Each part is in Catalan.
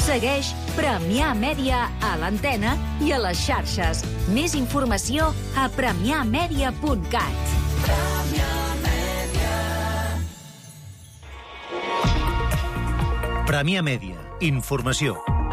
Segueix Premià Mèdia a l'antena i a les xarxes. Més informació a premiamedia.cat. Premià Mèdia. Informació.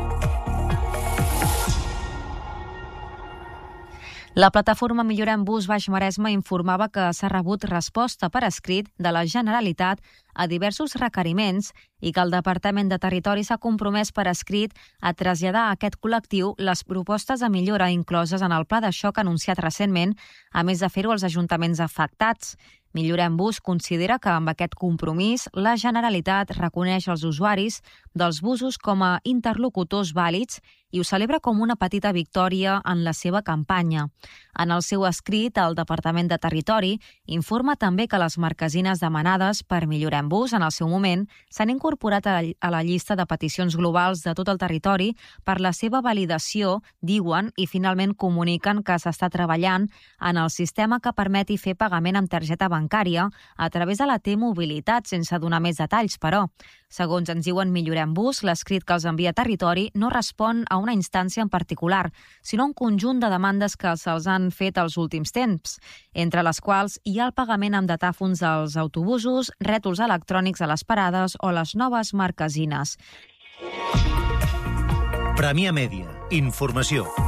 La plataforma Millorem Bus Baix Maresme informava que s'ha rebut resposta per escrit de la Generalitat a diversos requeriments i que el Departament de Territori s'ha compromès per escrit a traslladar a aquest col·lectiu les propostes de millora incloses en el pla de xoc anunciat recentment, a més de fer-ho als ajuntaments afectats. Millorem Bus considera que amb aquest compromís la Generalitat reconeix els usuaris dels busos com a interlocutors vàlids i ho celebra com una petita victòria en la seva campanya. En el seu escrit, el Departament de Territori informa també que les marquesines demanades per Millorem Bus en el seu moment s'han incorporat a la llista de peticions globals de tot el territori per la seva validació, diuen, i finalment comuniquen que s'està treballant en el sistema que permeti fer pagament amb targeta bancària a través de la T-Mobilitat, sense donar més detalls, però. Segons ens diuen Millorem Bus, l'escrit que els envia Territori no respon a una instància en particular, sinó a un conjunt de demandes que se'ls han fet els últims temps, entre les quals hi ha el pagament amb datàfons dels autobusos, rètols electrònics a les parades o les noves marquesines. Premià Mèdia. Informació.